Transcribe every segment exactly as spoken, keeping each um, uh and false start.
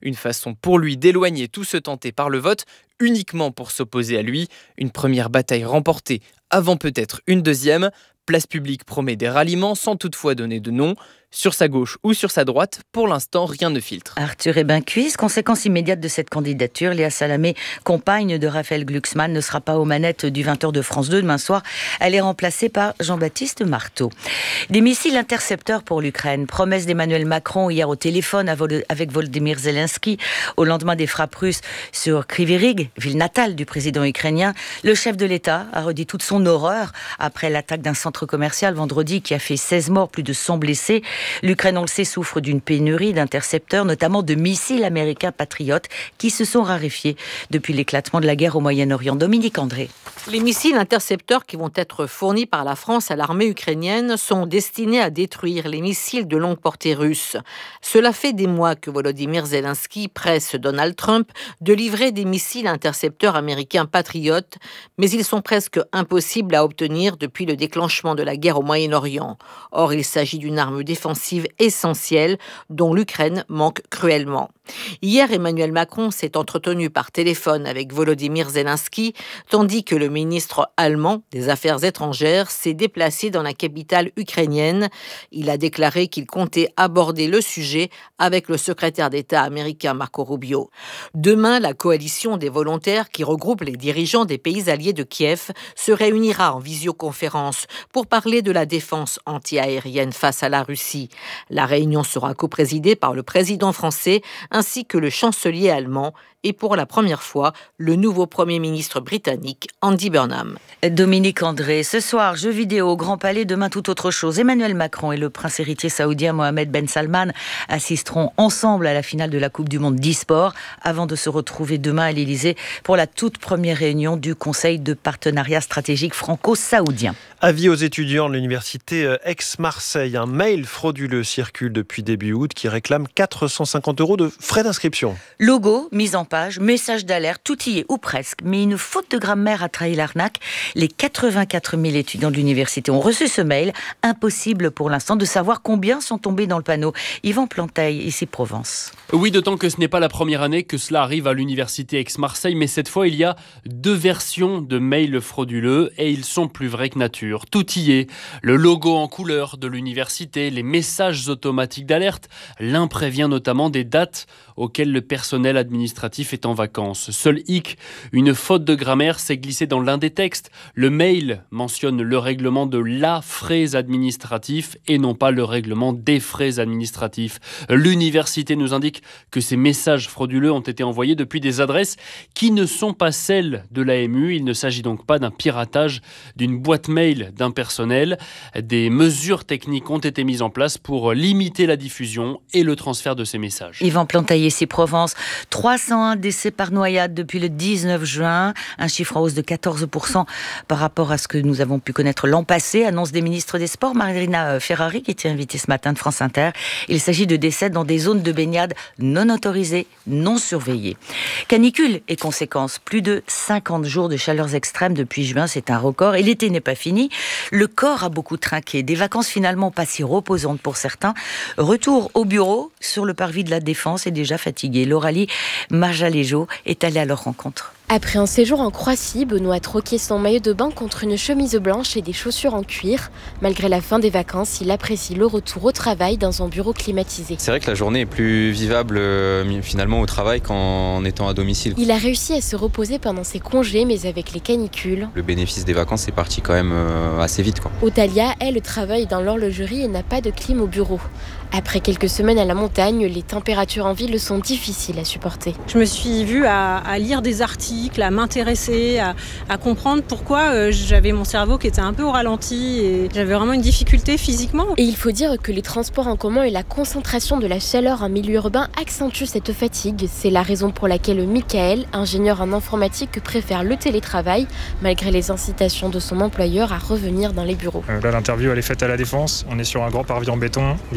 Une façon pour lui d'éloigner tout ce tenté par le vote, uniquement pour s'opposer à lui. Une première bataille remportée avant peut-être une deuxième. Place Publique promet des ralliements sans toutefois donner de nom. Sur sa gauche ou sur sa droite, pour l'instant, rien ne filtre. Arthur Ebin-Cuisse, conséquence immédiate de cette candidature, Léa Salamé, compagne de Raphaël Glucksmann, ne sera pas aux manettes du vingt heures de France deux demain soir. Elle est remplacée par Jean-Baptiste Marteau. Des missiles intercepteurs pour l'Ukraine. Promesse d'Emmanuel Macron hier au téléphone avec Volodymyr Zelensky au lendemain des frappes russes sur Kryvyi Rih, ville natale du président ukrainien. Le chef de l'État a redit toute son horreur après l'attaque d'un centre commercial vendredi qui a fait seize morts, plus de cent blessés. L'Ukraine, on le sait, souffre d'une pénurie d'intercepteurs, notamment de missiles américains patriotes qui se sont raréfiés depuis l'éclatement de la guerre au Moyen-Orient. Dominique André. Les missiles intercepteurs qui vont être fournis par la France à l'armée ukrainienne sont destinés à détruire les missiles de longue portée russes. Cela fait des mois que Volodymyr Zelensky presse Donald Trump de livrer des missiles intercepteurs américains patriotes, mais ils sont presque impossibles à obtenir depuis le déclenchement de la guerre au Moyen-Orient. Or, il s'agit d'une arme défensive essentielle dont l'Ukraine manque cruellement. Hier, Emmanuel Macron s'est entretenu par téléphone avec Volodymyr Zelensky, tandis que le ministre allemand des Affaires étrangères s'est déplacé dans la capitale ukrainienne. Il a déclaré qu'il comptait aborder le sujet avec le secrétaire d'État américain Marco Rubio. Demain, la coalition des volontaires qui regroupe les dirigeants des pays alliés de Kiev se réunira en visioconférence pour parler de la défense anti-aérienne face à la Russie. La réunion sera coprésidée par le président français ainsi que le chancelier allemand et pour la première fois, le nouveau Premier ministre britannique, Andy Burnham. Dominique André, ce soir, jeux vidéo au Grand Palais, demain tout autre chose. Emmanuel Macron et le prince héritier saoudien Mohamed Ben Salman assisteront ensemble à la finale de la Coupe du Monde d'e-sport avant de se retrouver demain à l'Élysée pour la toute première réunion du Conseil de partenariat stratégique franco-saoudien. Avis aux étudiants de l'université Aix-Marseille. Un mail frauduleux circule depuis début août qui réclame quatre cent cinquante euros de frais d'inscription. Logo, mise en page, message d'alerte, tout y est ou presque. Mais une faute de grammaire a trahi l'arnaque. Les quatre-vingt-quatre mille étudiants de l'université ont reçu ce mail. Impossible pour l'instant de savoir combien sont tombés dans le panneau. Yvan Planteil, ici Provence. Oui, d'autant que ce n'est pas la première année que cela arrive à l'université Aix-Marseille, mais cette fois il y a deux versions de mails frauduleux et ils sont plus vrais que nature. Tout y est, le logo en couleur de l'université, les messages automatiques d'alerte. L'un prévient notamment des dates auxquelles le personnel administratif est en vacances. Seul hic, une faute de grammaire s'est glissée dans l'un des textes. Le mail mentionne le règlement de la frais administratif et non pas le règlement des frais administratifs. L'université nous indique que ces messages frauduleux ont été envoyés depuis des adresses qui ne sont pas celles de l'A M U. Il ne s'agit donc pas d'un piratage d'une boîte mail d'un personnel. Des mesures techniques ont été mises en place pour limiter la diffusion et le transfert de ces messages. Yvan Plantaillé, ici Provence. trois cent un décès par noyade depuis le dix-neuf juin, un chiffre en hausse de quatorze pour cent par rapport à ce que nous avons pu connaître l'an passé, annonce des ministres des Sports, Marina Ferrari, qui était invitée ce matin de France Inter. Il s'agit de décès dans des zones de baignade non autorisées, non surveillées. Canicule et conséquences, plus de cinquante jours de chaleurs extrêmes depuis juin, c'est un record et l'été n'est pas fini. Le corps a beaucoup trinqué, des vacances finalement pas si reposantes pour certains. Retour au bureau sur le parvis de la Défense est déjà fatigué. Lauralie Marjalejo est allée à leur rencontre. Après un séjour en Croatie, Benoît a troqué son maillot de bain contre une chemise blanche et des chaussures en cuir. Malgré la fin des vacances, il apprécie le retour au travail dans un bureau climatisé. C'est vrai que la journée est plus vivable euh, finalement au travail qu'en étant à domicile. Il a réussi à se reposer pendant ses congés, mais avec les canicules. Le bénéfice des vacances est parti quand même euh, assez vite, quoi. Otalia, elle, travaille dans l'horlogerie et n'a pas de clim au bureau. Après quelques semaines à la montagne, les températures en ville sont difficiles à supporter. Je me suis vue à, à lire des articles, à m'intéresser, à, à comprendre pourquoi euh, j'avais mon cerveau qui était un peu au ralenti et j'avais vraiment une difficulté physiquement. Et il faut dire que les transports en commun et la concentration de la chaleur en milieu urbain accentuent cette fatigue. C'est la raison pour laquelle Michael, ingénieur en informatique, préfère le télétravail, malgré les incitations de son employeur à revenir dans les bureaux. Euh, là, l'interview elle est faite à la Défense, on est sur un grand parvis en béton, il n'y a pas d'arbres.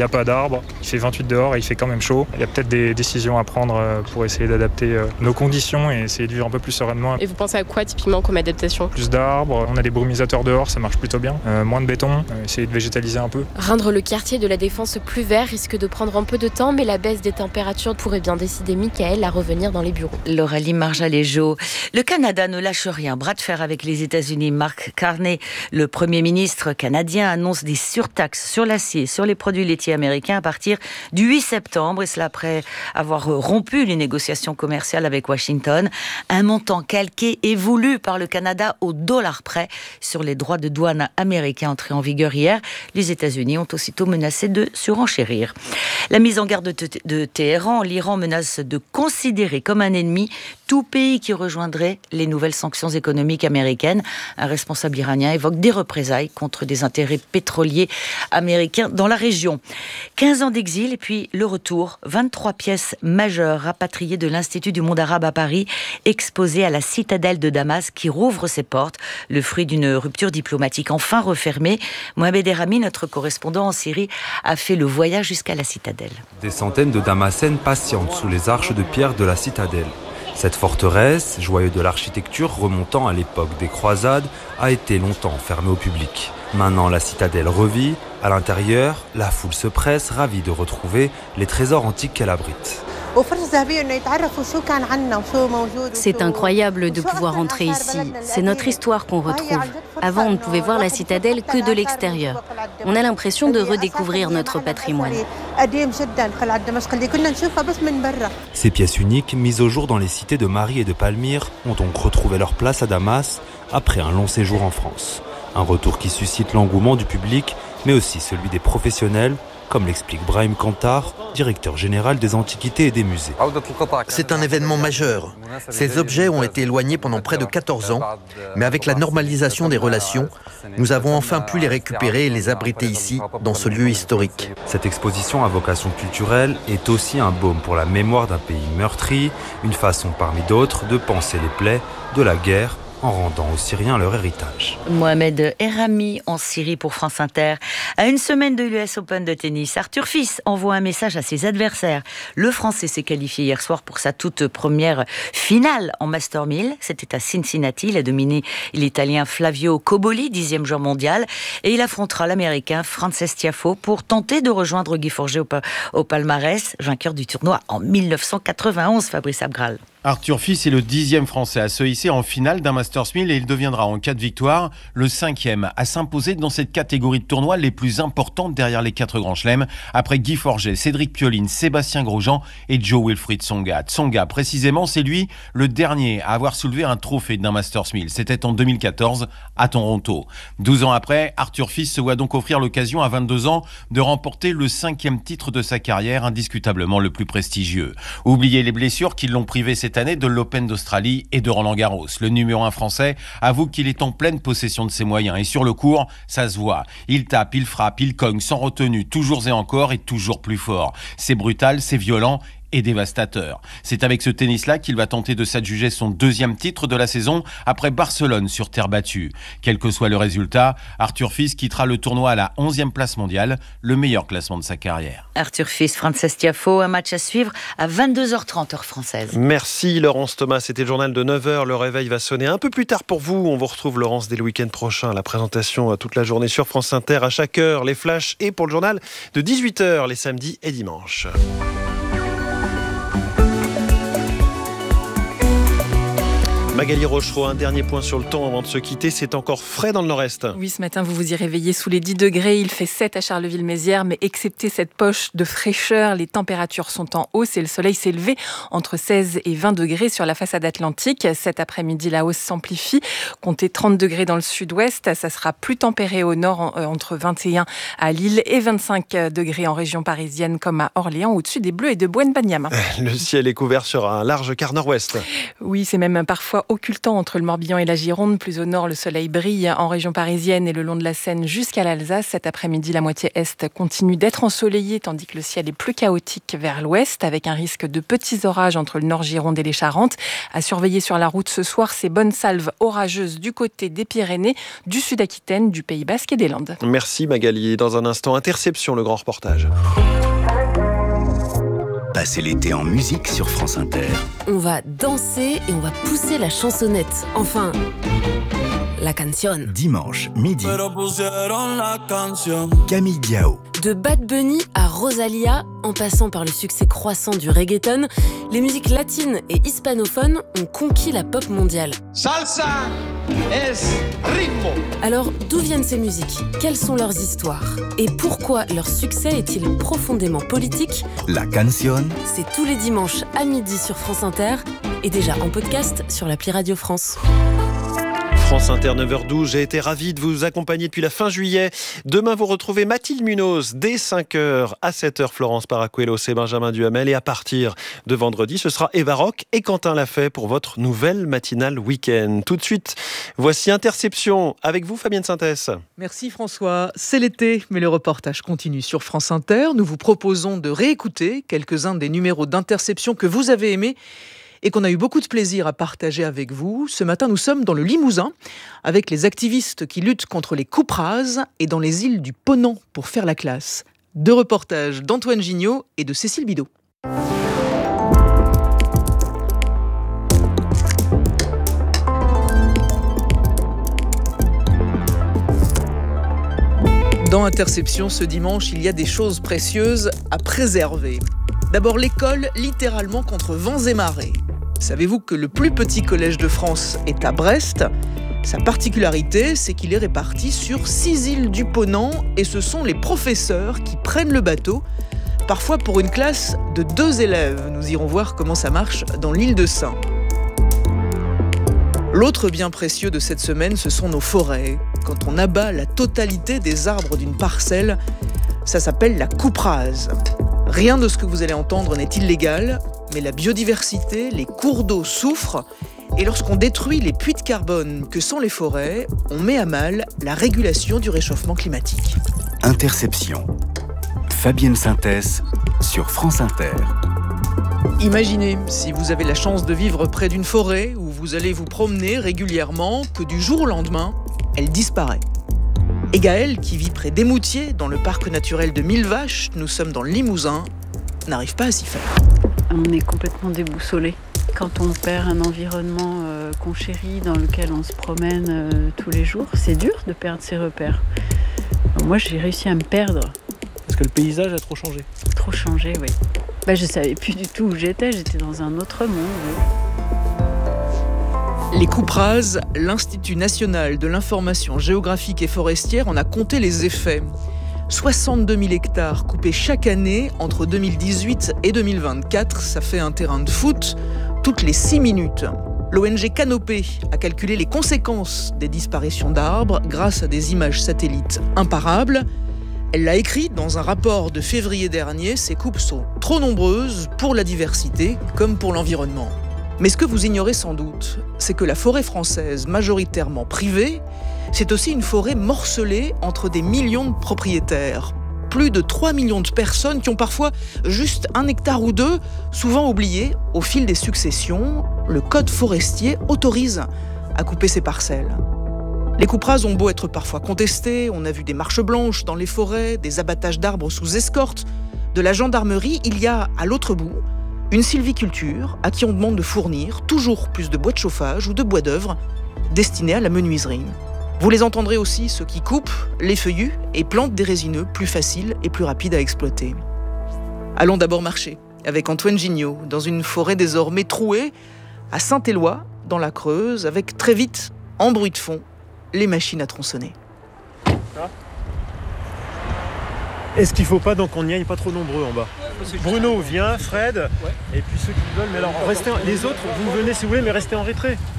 d'arbres. Il fait vingt-huit dehors et il fait quand même chaud. Il y a peut-être des décisions à prendre pour essayer d'adapter nos conditions et essayer de vivre un peu plus sereinement. Et vous pensez à quoi typiquement comme adaptation ? Plus d'arbres, on a des brumisateurs dehors, ça marche plutôt bien. Euh, moins de béton, euh, essayer de végétaliser un peu. Rendre le quartier de la Défense plus vert risque de prendre un peu de temps, mais la baisse des températures pourrait bien décider Michael à revenir dans les bureaux. Lauralie Marjalejo. Le Canada ne lâche rien. Bras de fer avec les États-Unis. Mark Carney, le Premier ministre canadien, annonce des surtaxes sur l'acier, sur les produits laitiers américains à partir du huit septembre, et cela après avoir rompu les négociations commerciales avec Washington. Un montant calqué et voulu par le Canada au dollar près sur les droits de douane américains entrés en vigueur hier. Les États-Unis ont aussitôt menacé de surenchérir. La mise en garde de, T- de Téhéran, l'Iran menace de considérer comme un ennemi tout pays qui rejoindrait les nouvelles sanctions économiques américaines. Un responsable iranien évoque des représailles contre des intérêts pétroliers américains dans la région. quinze ans d'exil et puis le retour. vingt-trois pièces majeures rapatriées de l'Institut du monde arabe à Paris, exposées à la citadelle de Damas qui rouvre ses portes, le fruit d'une rupture diplomatique enfin refermée. Mohamed Erami, notre correspondant en Syrie, a fait le voyage jusqu'à la citadelle. Des centaines de Damascènes patientent sous les arches de pierre de la citadelle. Cette forteresse, joyau de l'architecture remontant à l'époque des croisades, a été longtemps fermée au public. Maintenant, la citadelle revit. À l'intérieur, la foule se presse, ravie de retrouver les trésors antiques qu'elle abrite. C'est incroyable de pouvoir entrer ici. C'est notre histoire qu'on retrouve. Avant, on ne pouvait voir la citadelle que de l'extérieur. On a l'impression de redécouvrir notre patrimoine. Ces pièces uniques, mises au jour dans les cités de Mari et de Palmyre, ont donc retrouvé leur place à Damas après un long séjour en France. Un retour qui suscite l'engouement du public, mais aussi celui des professionnels, comme l'explique Brahim Kantar, directeur général des antiquités et des musées. C'est un événement majeur. Ces objets ont été éloignés pendant près de quatorze ans, mais avec la normalisation des relations, nous avons enfin pu les récupérer et les abriter ici, dans ce lieu historique. Cette exposition à vocation culturelle est aussi un baume pour la mémoire d'un pays meurtri, une façon parmi d'autres de panser les plaies de la guerre en rendant aux Syriens leur héritage. Mohamed Erami en Syrie pour France Inter. À une semaine de l'U S Open de tennis, Arthur Fils envoie un message à ses adversaires. Le Français s'est qualifié hier soir pour sa toute première finale en Master mille. C'était à Cincinnati. Il a dominé l'Italien Flavio Cobolli, dixième joueur mondial. Et il affrontera l'Américain Frances Tiafoe pour tenter de rejoindre Guy Forget au, pa- au palmarès, vainqueur du tournoi en mille neuf cent quatre-vingt-onze, Fabrice Abgral. Arthur Fils est le dixième Français à se hisser en finale d'un Masters mille et il deviendra en cas de victoire le cinquième à s'imposer dans cette catégorie de tournois les plus importantes derrière les quatre grands chelems après Guy Forget, Cédric Pioline, Sébastien Grosjean et Jo-Wilfried Tsonga. Tsonga, précisément, c'est lui le dernier à avoir soulevé un trophée d'un Masters mille. C'était en deux mille quatorze à Toronto. douze ans après, Arthur Fils se voit donc offrir l'occasion à vingt-deux ans de remporter le cinquième titre de sa carrière, indiscutablement le plus prestigieux. Oubliez les blessures qui l'ont privé cette année de l'Open d'Australie et de Roland-Garros. Le numéro un français avoue qu'il est en pleine possession de ses moyens et sur le court, ça se voit. Il tape, il frappe, il cogne sans retenue, toujours et encore et toujours plus fort. C'est brutal, c'est violent et dévastateur. C'est avec ce tennis-là qu'il va tenter de s'adjuger son deuxième titre de la saison après Barcelone sur terre battue. Quel que soit le résultat, Arthur Fils quittera le tournoi à la onzième place mondiale, le meilleur classement de sa carrière. Arthur Fils, Frances Tiafoe, un match à suivre à vingt-deux heures trente heure française. Merci Laurence Thomas, c'était le journal de neuf heures. Le réveil va sonner un peu plus tard pour vous. On vous retrouve Laurence dès le week-end prochain. La présentation toute la journée sur France Inter à chaque heure, les flashs et pour le journal de dix-huit heures les samedis et dimanches. Magali Rochereau, un dernier point sur le temps avant de se quitter. C'est encore frais dans le nord-est. Oui, ce matin, vous vous y réveillez sous les dix degrés. Il fait sept à Charleville-Mézières, mais excepté cette poche de fraîcheur, les températures sont en hausse et le soleil s'est levé entre seize et vingt degrés sur la façade atlantique. Cet après-midi, la hausse s'amplifie. Comptez trente degrés dans le sud-ouest. Ça sera plus tempéré au nord, entre vingt et un à Lille et vingt-cinq degrés en région parisienne comme à Orléans, au-dessus des Bleus et de Bouenne-Banyama. Le ciel est couvert sur un large quart nord-ouest. Oui, c'est même parfois occultant entre le Morbihan et la Gironde. Plus au nord, le soleil brille en région parisienne et le long de la Seine jusqu'à l'Alsace. Cet après-midi, la moitié est continue d'être ensoleillée, tandis que le ciel est plus chaotique vers l'ouest, avec un risque de petits orages entre le nord Gironde et les Charentes. À surveiller sur la route ce soir, ces bonnes salves orageuses du côté des Pyrénées, du Sud-Aquitaine, du Pays Basque et des Landes. Merci Magali. Dans un instant, Interception, le grand reportage. passer l'été en musique sur France Inter. On va danser et on va pousser la chansonnette. Enfin, la canción. Dimanche, midi. Camille Diao. De Bad Bunny à Rosalia, en passant par le succès croissant du reggaeton, les musiques latines et hispanophones ont conquis la pop mondiale. Salsa es ritmo. Alors, d'où viennent ces musiques? Quelles sont leurs histoires? Et pourquoi leur succès est-il profondément politique? La canción. C'est tous les dimanches à midi sur France Inter et déjà en podcast sur l'appli Radio France. France Inter, neuf heures douze, j'ai été ravi de vous accompagner depuis la fin juillet. Demain, vous retrouvez Mathilde Munoz dès cinq heures, à sept heures, Florence Paracuelos et Benjamin Duhamel. Et à partir de vendredi, ce sera Eva Rock et Quentin Lafay pour votre nouvelle matinale week-end. Tout de suite, voici Interception avec vous, Fabienne Synthès. Merci François. C'est l'été, mais le reportage continue sur France Inter. Nous vous proposons de réécouter quelques-uns des numéros d'Interception que vous avez aimés et qu'on a eu beaucoup de plaisir à partager avec vous. Ce matin, nous sommes dans le Limousin, avec les activistes qui luttent contre les coupes rases et dans les îles du Ponant pour faire la classe. Deux reportages d'Antoine Gignot et de Cécile Bidot. Dans Interception, ce dimanche, il y a des choses précieuses à préserver. D'abord, l'école, littéralement contre vents et marées. Savez-vous que le plus petit collège de France est à Brest ? Sa particularité, c'est qu'il est réparti sur six îles du Ponant et ce sont les professeurs qui prennent le bateau, parfois pour une classe de deux élèves. Nous irons voir comment ça marche dans l'île de Sein. L'autre bien précieux de cette semaine, ce sont nos forêts. Quand on abat la totalité des arbres d'une parcelle, ça s'appelle la coupe rase. Rien de ce que vous allez entendre n'est illégal, mais la biodiversité, les cours d'eau souffrent, et lorsqu'on détruit les puits de carbone que sont les forêts, on met à mal la régulation du réchauffement climatique. Interception. Fabienne Synthès sur France Inter. Imaginez, si vous avez la chance de vivre près d'une forêt où vous allez vous promener régulièrement, que du jour au lendemain, elle disparaît. Et Gaël, qui vit près d'Émoutier, dans le parc naturel de Mille Vaches, nous sommes dans le Limousin, n'arrive pas à s'y faire. On est complètement déboussolé. Quand on perd un environnement euh, qu'on chérit, dans lequel on se promène euh, tous les jours, c'est dur de perdre ses repères. Alors moi, j'ai réussi à me perdre. Parce que le paysage a trop changé. Trop changé, oui. Bah, je ne savais plus du tout où j'étais, j'étais dans un autre monde. Oui. Les coupes rases, l'Institut national de l'information géographique et forestière en a compté les effets. soixante-deux mille hectares coupés chaque année entre deux mille dix-huit et deux mille vingt-quatre, ça fait un terrain de foot toutes les six minutes. L'O N G Canopée a calculé les conséquences des disparitions d'arbres grâce à des images satellites imparables. Elle l'a écrit dans un rapport de février dernier, ces coupes sont trop nombreuses pour la diversité comme pour l'environnement. Mais ce que vous ignorez sans doute, c'est que la forêt française, majoritairement privée, c'est aussi une forêt morcelée entre des millions de propriétaires. Plus de trois millions de personnes qui ont parfois juste un hectare ou deux, souvent oubliés au fil des successions. Le code forestier autorise à couper ces parcelles. Les coupes rases ont beau être parfois contestées, on a vu des marches blanches dans les forêts, des abattages d'arbres sous escorte, de la gendarmerie, il y a à l'autre bout une sylviculture à qui on demande de fournir toujours plus de bois de chauffage ou de bois d'œuvre destinés à la menuiserie. Vous les entendrez aussi, ceux qui coupent les feuillus et plantent des résineux plus faciles et plus rapides à exploiter. Allons d'abord marcher avec Antoine Gignot dans une forêt désormais trouée à Saint-Éloi, dans la Creuse, avec très vite, en bruit de fond, les machines à tronçonner. Est-ce qu'il ne faut pas donc qu'on n'y aille pas trop nombreux en bas ? Bruno vient, Fred, ouais. Et puis ceux qui veulent, mais alors restez, les autres, vous venez si vous voulez, mais restez en retrait, non ?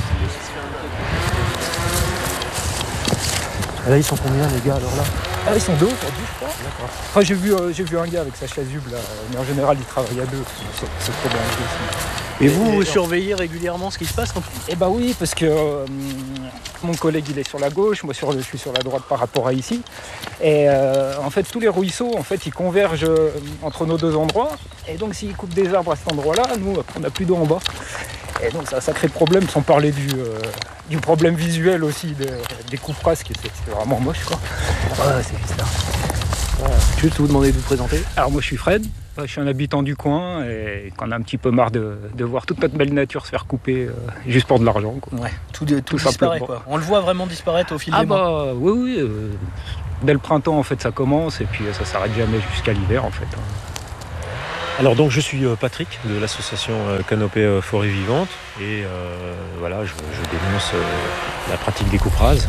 Là, ils sont combien les gars alors là ? Ah, ils sont deux aujourd'hui, je crois. D'accord. Enfin, j'ai vu, euh, j'ai vu un gars avec sa chasuble, là, mais en général, il travaille à deux. C'est, c'est trop bien aussi. Et vous, vous surveillez régulièrement ce qui se passe quand... Eh bah oui, parce que euh, mon collègue il est sur la gauche, moi sur, je suis sur la droite par rapport à ici. Et euh, en fait, tous les ruisseaux, en fait, ils convergent euh, entre nos deux endroits. Et donc, s'ils coupent des arbres à cet endroit-là, nous, on n'a plus d'eau en bas. Et donc, c'est un sacré problème, sans parler du, euh, du problème visuel aussi de, des coupes rases, qui c'est, c'est vraiment moche, quoi. Ouais, c'est bizarre. Bon, juste vous demander de vous présenter. Alors moi je suis Fred, je suis un habitant du coin et qu'on a un petit peu marre de, de voir toute notre belle nature se faire couper euh, juste pour de l'argent. Quoi. Ouais, tout, tout, tout disparaît quoi. On le voit vraiment disparaître au fil ah des mois. Ah bah oui, oui. Euh, dès le printemps en fait ça commence et puis ça s'arrête jamais jusqu'à l'hiver en fait. Alors donc je suis Patrick de l'association Canopée Forêt Vivante et euh, voilà je, je dénonce euh, la pratique des coupes rases.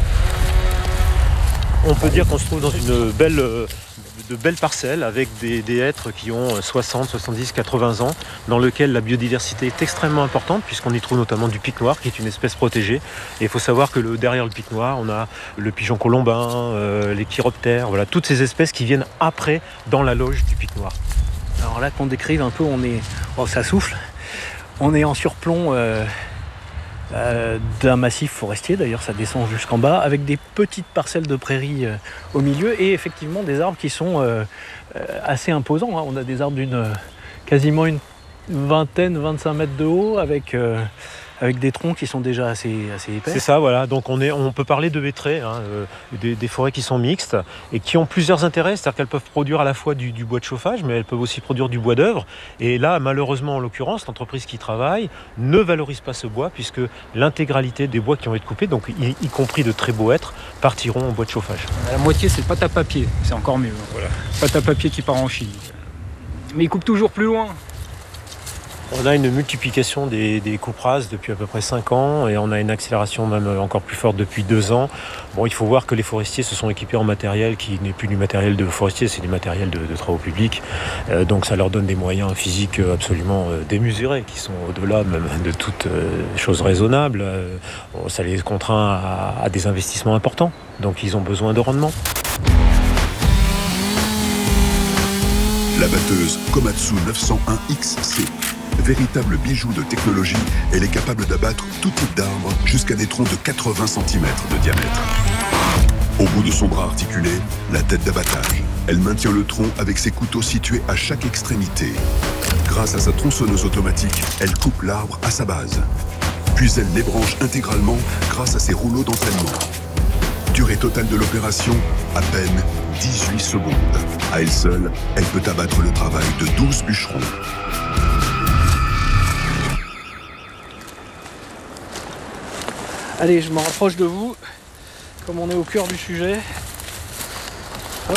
On peut dire qu'on se trouve dans une belle, de belles parcelles avec des, des hêtres qui ont soixante, soixante-dix, quatre-vingts ans, dans lequel la biodiversité est extrêmement importante puisqu'on y trouve notamment du pic noir qui est une espèce protégée. Et il faut savoir que le, derrière le pic noir, on a le pigeon colombin, euh, les chiroptères, voilà, toutes ces espèces qui viennent après dans la loge du pic noir. Alors là qu'on décrive un peu, on est, oh, ça souffle, on est en surplomb euh, euh, d'un massif forestier, d'ailleurs ça descend jusqu'en bas, avec des petites parcelles de prairies euh, au milieu et effectivement des arbres qui sont euh, euh, assez imposants. Hein. On a des arbres d'une euh, quasiment une vingtaine, vingt-cinq mètres de haut avec... Euh, avec des troncs qui sont déjà assez, assez épais. C'est ça, voilà. Donc on, est, on peut parler de hêtraies, hein, euh, des, des forêts qui sont mixtes et qui ont plusieurs intérêts. C'est-à-dire qu'elles peuvent produire à la fois du, du bois de chauffage, mais elles peuvent aussi produire du bois d'œuvre. Et là, malheureusement, en l'occurrence, l'entreprise qui travaille ne valorise pas ce bois puisque l'intégralité des bois qui ont été coupés, donc y, y compris de très beaux hêtres, partiront en bois de chauffage. La moitié, c'est pâte à papier. C'est encore mieux. Voilà. Pâte à papier qui part en Chine. Mais ils coupent toujours plus loin. On a une multiplication des, des coupes rases depuis à peu près cinq ans et on a une accélération même encore plus forte depuis deux ans. Bon, il faut voir que les forestiers se sont équipés en matériel qui n'est plus du matériel de forestier, c'est du matériel de, de travaux publics. Euh, donc ça leur donne des moyens physiques absolument euh, démesurés qui sont au-delà même de toute euh, chose raisonnable. Euh, bon, ça les contraint à, à des investissements importants. Donc ils ont besoin de rendement. La batteuse Komatsu neuf cent un X C. Véritable bijou de technologie, elle est capable d'abattre tout type d'arbre jusqu'à des troncs de quatre-vingts centimètres de diamètre. Au bout de son bras articulé, la tête d'abattage. Elle maintient le tronc avec ses couteaux situés à chaque extrémité. Grâce à sa tronçonneuse automatique, elle coupe l'arbre à sa base. Puis elle l'ébranche intégralement grâce à ses rouleaux d'entraînement. Durée totale de l'opération, à peine dix-huit secondes. À elle seule, elle peut abattre le travail de douze bûcherons. Allez, je m'en rapproche de vous, comme on est au cœur du sujet. Hop.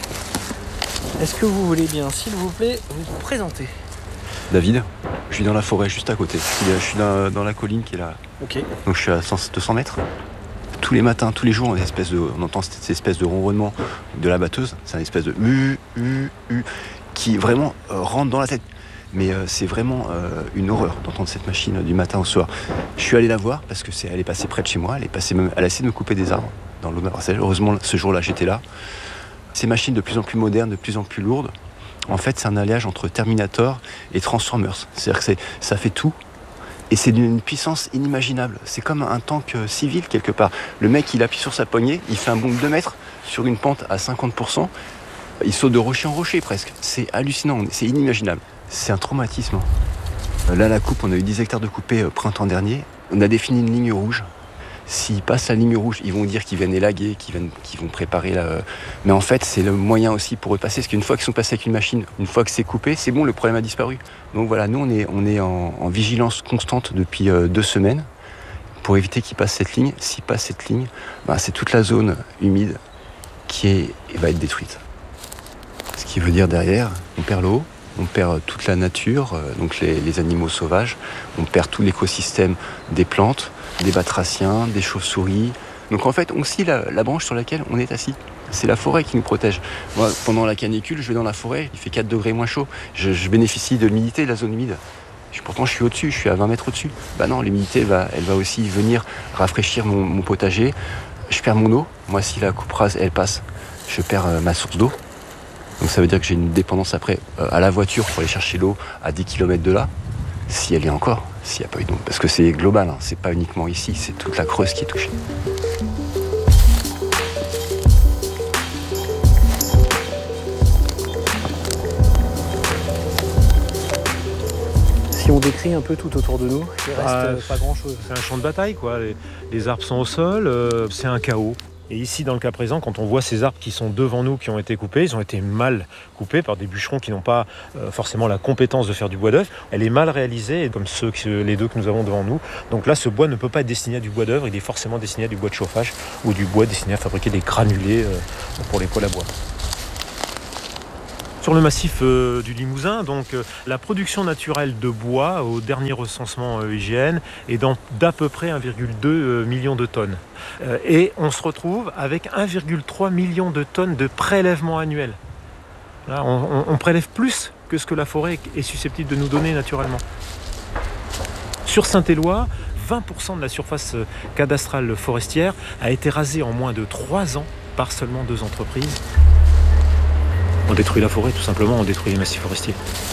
Est-ce que vous voulez bien, s'il vous plaît, vous présenter? David, je suis dans la forêt juste à côté. Je suis dans, dans la colline qui est là. Ok. Donc je suis à deux cents mètres. Tous les matins, tous les jours, on, a espèce de, on entend cette espèce de ronronnement de la batteuse. C'est une espèce de u, u, u, qui vraiment euh, rentre dans la tête. Mais euh, c'est vraiment euh, une horreur d'entendre cette machine du matin au soir. Je suis allé la voir parce que c'est, elle est passée près de chez moi. Elle, est passée, elle a essayé de me couper des arbres dans l'eau de ma parcelle. Heureusement, ce jour-là, j'étais là. Ces machines de plus en plus modernes, de plus en plus lourdes, en fait, c'est un alliage entre Terminator et Transformers. C'est-à-dire que c'est, ça fait tout. Et c'est d'une puissance inimaginable. C'est comme un tank civil, quelque part. Le mec, il appuie sur sa poignée, il fait un bond de deux mètres sur une pente à cinquante pour cent. Il saute de rocher en rocher, presque. C'est hallucinant, c'est inimaginable. C'est un traumatisme. Là, la coupe, on a eu dix hectares de coupés euh, printemps dernier. On a défini une ligne rouge. S'ils passent la ligne rouge, ils vont dire qu'ils viennent élaguer, qu'ils, viennent, qu'ils vont préparer la... Mais en fait, c'est le moyen aussi pour eux de passer. Parce qu'une fois qu'ils sont passés avec une machine, une fois que c'est coupé, c'est bon, le problème a disparu. Donc voilà, nous, on est, on est en, en vigilance constante depuis euh, deux semaines pour éviter qu'ils passent cette ligne. S'ils passent cette ligne, ben, c'est toute la zone humide qui est, va être détruite. Ce qui veut dire derrière, on perd l'eau, on perd toute la nature, donc les, les animaux sauvages, on perd tout l'écosystème des plantes, des batraciens, des chauves-souris. Donc en fait, on scie la, la branche sur laquelle on est assis. C'est la forêt qui nous protège. Moi, pendant la canicule, je vais dans la forêt, il fait quatre degrés moins chaud. Je, je bénéficie de l'humidité de la zone humide. Je, pourtant, je suis au-dessus, je suis à vingt mètres au-dessus. Bah non, l'humidité, va, elle va aussi venir rafraîchir mon, mon potager. Je perds mon eau. Moi, si la coupe rase, elle passe, je perds euh, ma source d'eau. Donc ça veut dire que j'ai une dépendance après euh, à la voiture pour aller chercher l'eau à dix kilomètres de là, si elle est encore, s'il n'y a pas eu d'eau. Parce que c'est global, hein, c'est pas uniquement ici, c'est toute la Creuse qui est touchée. Si on décrit un peu tout autour de nous, il reste ah, pas grand-chose. C'est un champ de bataille, quoi. Les, les arbres sont au sol, euh, c'est un chaos. Et ici, dans le cas présent, quand on voit ces arbres qui sont devant nous, qui ont été coupés, ils ont été mal coupés par des bûcherons qui n'ont pas euh, forcément la compétence de faire du bois d'œuvre. Elle est mal réalisée, comme ceux, les deux que nous avons devant nous. Donc là, ce bois ne peut pas être destiné à du bois d'œuvre, il est forcément destiné à du bois de chauffage ou du bois destiné à fabriquer des granulés euh, pour les poêles à bois. Sur le massif euh, du Limousin, donc euh, la production naturelle de bois au dernier recensement euh, I G N est dans d'à peu près un virgule deux euh, million de tonnes. Euh, et on se retrouve avec un virgule trois million de tonnes de prélèvements annuels. Là, on, on, on prélève plus que ce que la forêt est susceptible de nous donner naturellement. Sur Saint-Éloi, vingt pour cent de la surface cadastrale forestière a été rasée en moins de trois ans par seulement deux entreprises. On détruit la forêt, tout simplement, on détruit les massifs forestiers.